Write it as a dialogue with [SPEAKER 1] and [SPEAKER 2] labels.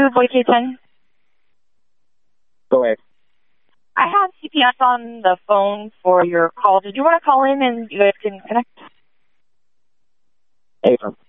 [SPEAKER 1] to Boise 10?
[SPEAKER 2] Go ahead.
[SPEAKER 1] I have CPS on the phone for your call. Did you want to call in and you guys can connect?
[SPEAKER 2] Hey,